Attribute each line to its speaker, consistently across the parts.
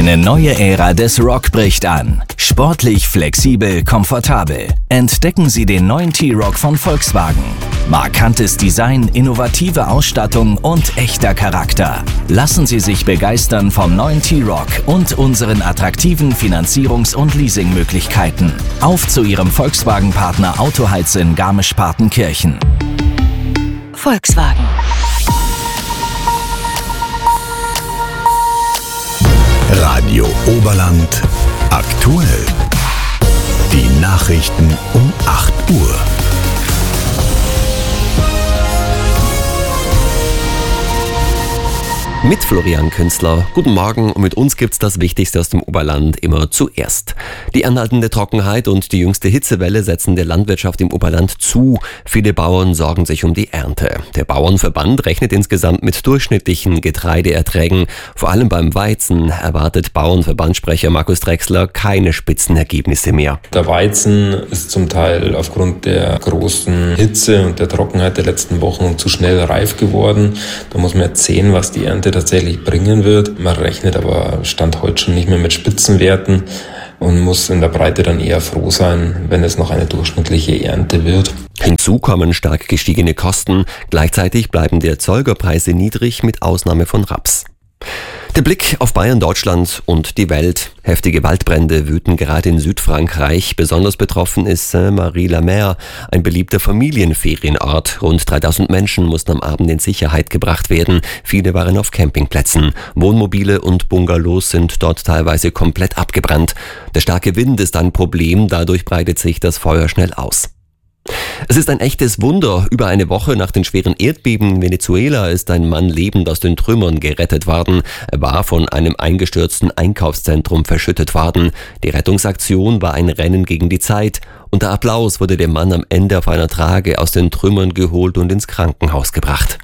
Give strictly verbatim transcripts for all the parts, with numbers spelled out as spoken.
Speaker 1: Eine neue Ära des Rock bricht an. Sportlich, flexibel, komfortabel. Entdecken Sie den neuen T-Roc von Volkswagen. Markantes Design, innovative Ausstattung und echter Charakter. Lassen Sie sich begeistern vom neuen T-Roc und unseren attraktiven Finanzierungs- und Leasingmöglichkeiten. Auf zu Ihrem Volkswagen-Partner Autoheiz in Garmisch-Partenkirchen.
Speaker 2: Volkswagen.
Speaker 3: Radio Oberland aktuell. Die Nachrichten um acht Uhr.
Speaker 4: Mit Florian Künstler. Guten Morgen und mit uns gibt's das Wichtigste aus dem Oberland immer zuerst. Die anhaltende Trockenheit und die jüngste Hitzewelle setzen der Landwirtschaft im Oberland zu. Viele Bauern sorgen sich um die Ernte. Der Bauernverband rechnet insgesamt mit durchschnittlichen Getreideerträgen. Vor allem beim Weizen erwartet Bauernverbandssprecher Markus Drechsler keine Spitzenergebnisse mehr.
Speaker 5: Der Weizen ist zum Teil aufgrund der großen Hitze und der Trockenheit der letzten Wochen zu schnell reif geworden. Da muss man jetzt sehen, was die Ernte tatsächlich bringen wird. Man rechnet aber Stand heute schon nicht mehr mit Spitzenwerten und muss in der Breite dann eher froh sein, wenn es noch eine durchschnittliche Ernte wird.
Speaker 4: Hinzu kommen stark gestiegene Kosten. Gleichzeitig bleiben die Erzeugerpreise niedrig, mit Ausnahme von Raps. Der Blick auf Bayern, Deutschland und die Welt. Heftige Waldbrände wüten gerade in Südfrankreich. Besonders betroffen ist Saint-Marie-la-Mer, ein beliebter Familienferienort. Rund dreitausend Menschen mussten am Abend in Sicherheit gebracht werden. Viele waren auf Campingplätzen. Wohnmobile und Bungalows sind dort teilweise komplett abgebrannt. Der starke Wind ist ein Problem, dadurch breitet sich das Feuer schnell aus. Es ist ein echtes Wunder. Über eine Woche nach den schweren Erdbeben in Venezuela ist ein Mann lebend aus den Trümmern gerettet worden. Er war von einem eingestürzten Einkaufszentrum verschüttet worden. Die Rettungsaktion war ein Rennen gegen die Zeit. Unter Applaus wurde der Mann am Ende auf einer Trage aus den Trümmern geholt und ins Krankenhaus gebracht.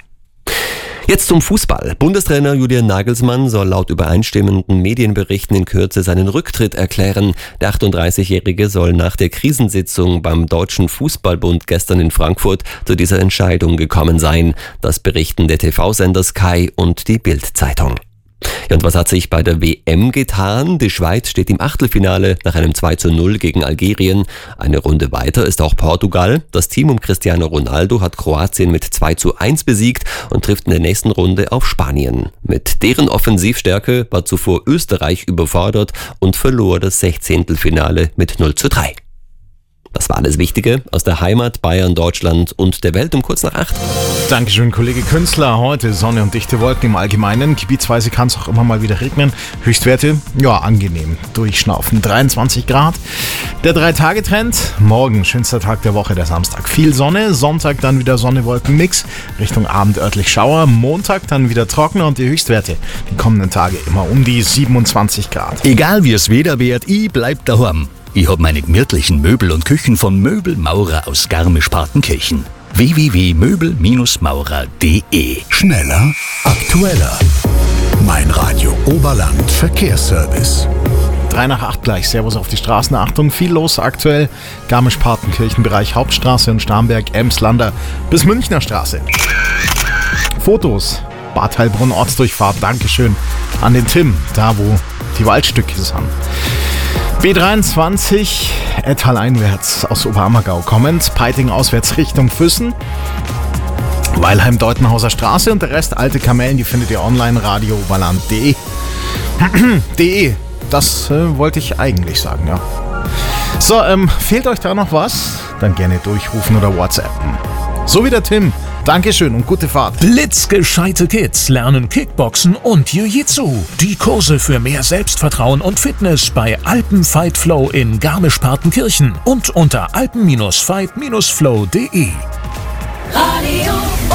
Speaker 4: Jetzt zum Fußball. Bundestrainer Julian Nagelsmann soll laut übereinstimmenden Medienberichten in Kürze seinen Rücktritt erklären. Der achtunddreißigjährige soll nach der Krisensitzung beim Deutschen Fußballbund gestern in Frankfurt zu dieser Entscheidung gekommen sein. Das berichten der T V-Sender Sky und die Bild-Zeitung. Ja, und was hat sich bei der W M getan? Die Schweiz steht im Achtelfinale nach einem zwei zu null gegen Algerien. Eine Runde weiter ist auch Portugal. Das Team um Cristiano Ronaldo hat Kroatien mit zwei zu eins besiegt und trifft in der nächsten Runde auf Spanien. Mit deren Offensivstärke war zuvor Österreich überfordert und verlor das Sechzehntelfinale mit null zu drei. Das war alles Wichtige aus der Heimat, Bayern, Deutschland und der Welt um kurz nach acht.
Speaker 6: Dankeschön, Kollege Künstler. Heute Sonne und dichte Wolken im Allgemeinen. Gebietsweise kann es auch immer mal wieder regnen. Höchstwerte, ja, angenehm. Durchschnaufen, dreiundzwanzig Grad. Der Drei-Tage-Trend. Morgen, schönster Tag der Woche, der Samstag. Viel Sonne. Sonntag dann wieder Sonne-Wolken-Mix. Richtung Abend örtlich Schauer. Montag dann wieder trockener und die Höchstwerte die kommenden Tage immer um die siebenundzwanzig Grad.
Speaker 7: Egal wie es Wetter wird, ich bleib daheim. Ich hab meine gemütlichen Möbel und Küchen von Möbelmaurer aus Garmisch-Partenkirchen. w w w punkt möbel maurer punkt d e.
Speaker 3: Schneller, aktueller. Mein Radio Oberland Verkehrsservice.
Speaker 6: Drei nach acht gleich. Servus auf die Straßen. Achtung, viel los aktuell. Garmisch-Partenkirchen-Bereich Hauptstraße und Starnberg, Emslander bis Münchner Straße. Fotos. Bad Heilbrunn Ortsdurchfahrt. Dankeschön an den Tim, da wo die Waldstücke sind. B dreiundzwanzig, Ettal einwärts aus Oberammergau kommend, Peiting auswärts Richtung Füssen, Weilheim-Deutenhauser Straße und der Rest alte Kamellen, die findet ihr online, radio oberland punkt de. de, das äh, wollte ich eigentlich sagen, ja. So, ähm, fehlt euch da noch was? Dann gerne durchrufen oder WhatsAppen. So wie der Tim. Dankeschön und gute Fahrt.
Speaker 8: Blitzgescheite Kids lernen Kickboxen und Jiu-Jitsu. Die Kurse für mehr Selbstvertrauen und Fitness bei Alpen Fight Flow in Garmisch-Partenkirchen und unter alpen fight flow punkt de.
Speaker 2: Radio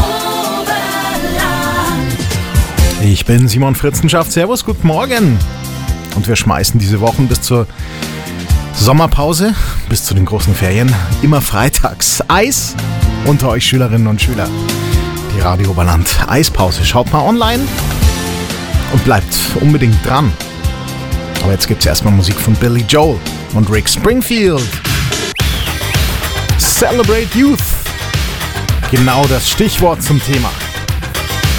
Speaker 2: Oberland.
Speaker 6: Ich bin Simon Fritzenschaft. Servus, guten Morgen. Und wir schmeißen diese Wochen bis zur Sommerpause, bis zu den großen Ferien, immer freitags Eis unter euch Schülerinnen und Schüler. Die Radio Oberland Eispause. Schaut mal online und bleibt unbedingt dran. Aber jetzt gibt's erstmal Musik von Billy Joel und Rick Springfield. Celebrate Youth. Genau das Stichwort zum Thema.